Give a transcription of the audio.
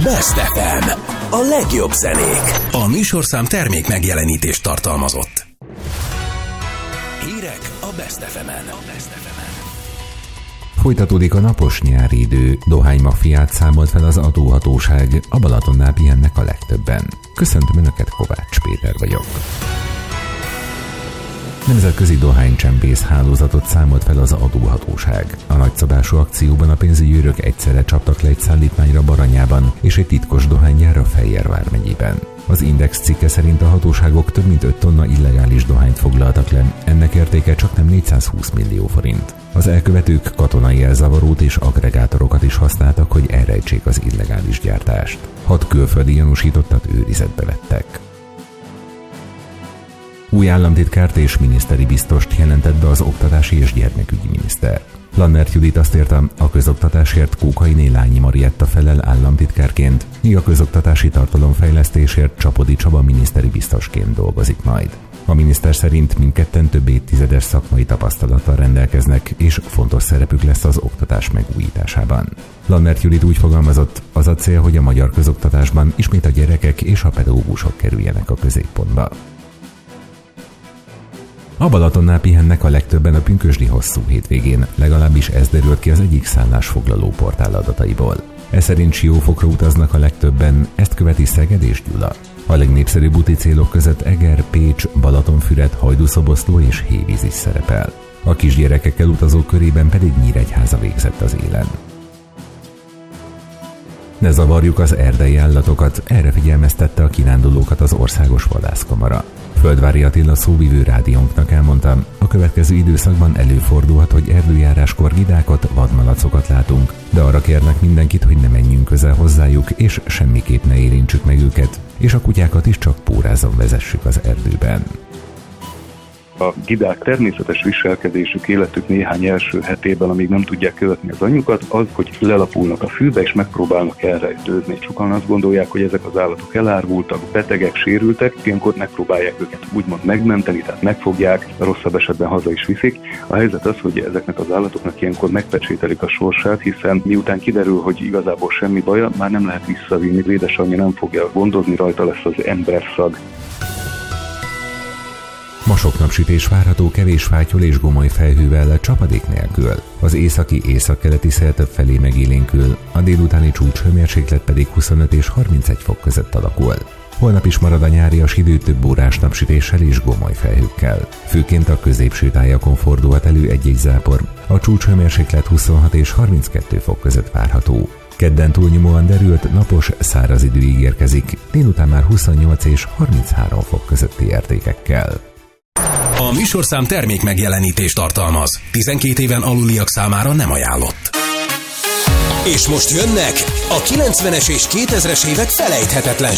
Best FM. A legjobb zenék. A műsorszám termék megjelenítést tartalmazott. Hírek a Best FM-en. Folytatódik a napos nyári idő, dohánymafiát számolt fel az adóhatóság, a Balatonnál pihennek a legtöbben. Köszöntöm Önöket, Kovács Péter vagyok. Nemzetközi dohánycsempész hálózatot számolt fel az adóhatóság. A nagyszabású akcióban a pénzügyőrök egyszerre csaptak le egy szállítmányra Baranyában és egy titkos dohánygyárra Fejérvár megyében. Az Index cikke szerint a hatóságok több mint 5 tonna illegális dohányt foglaltak le, ennek értéke csaknem 420 millió forint. Az elkövetők katonai elzavarót és aggregátorokat is használtak, hogy elrejtsék az illegális gyártást. 6 külföldi gyanúsítottat őrizetbe vettek. Új államtitkárt és miniszteri biztost jelentett be az oktatási és gyermekügyi miniszter. Lannert Judit azt írta, a közoktatásért Kókainé Lányi Marietta felel államtitkárként, míg a közoktatási tartalomfejlesztésért Csapodi Csaba miniszteri biztosként dolgozik majd. A miniszter szerint mindketten több évtizedes szakmai tapasztalattal rendelkeznek, és fontos szerepük lesz az oktatás megújításában. Lannert Judit úgy fogalmazott, az a cél, hogy a magyar közoktatásban ismét a gyerekek és a pedagógusok kerüljenek a középpontba. A Balatonnál pihennek a legtöbben a pünkösdi hosszú hétvégén, legalábbis ez derült ki az egyik szállásfoglaló portál adataiból. Ez szerint Siófokra utaznak a legtöbben, ezt követi Szeged és Gyula. A legnépszerűbb úti célok között Eger, Pécs, Balatonfüred, Hajdúszoboszló és Hévíz is szerepel. A kisgyerekekkel utazók körében pedig Nyíregyháza végzett az élen. Ne zavarjuk az erdei állatokat, erre figyelmeztette a kirándulókat az Országos Vadászkamara. Földvári Attila szóvivő rádiónknak elmondta, a következő időszakban előfordulhat, hogy erdőjáráskor vidákat, vadmalacokat látunk, de arra kérnek mindenkit, hogy ne menjünk közel hozzájuk, és semmiképp ne érintsük meg őket, és a kutyákat is csak pórázon vezessük az erdőben. A gidák természetes viselkedésük életük néhány első hetében, amíg nem tudják követni az anyjukat, az, hogy lelapulnak a fűbe és megpróbálnak elrejtőzni. Sokan azt gondolják, hogy ezek az állatok elárvultak, betegek, sérültek, ilyenkor megpróbálják őket úgymond megmenteni, tehát megfogják, rosszabb esetben haza is viszik. A helyzet az, hogy ezeknek az állatoknak ilyenkor megpecsételik a sorsát, hiszen miután kiderül, hogy igazából semmi baja, már nem lehet visszavinni, édesanyja nem fogja gondozni, rajta lesz az emberszag. Ma sok napsütés várható, kevés fátyol és gomoly felhővel, csapadék nélkül. Az északi északkeleti szél több felé megélénkül, a délutáni csúcshőmérséklet pedig 25 és 31 fok között alakul. Holnap is marad a nyárias idő több órás napsütéssel és gomoly felhőkkel. Főként a középső tájakon fordulhat elő egy-egy zápor. A csúcshőmérséklet 26 és 32 fok között várható. Kedden túlnyomóan derült, napos, száraz idő ígérkezik, délután már 28 és 33 fok közötti értékekkel. A műsorszám termék megjelenítést tartalmaz. 12 éven aluliak számára nem ajánlott. És most jönnek a 90-es és 2000-es évek felejthetetlen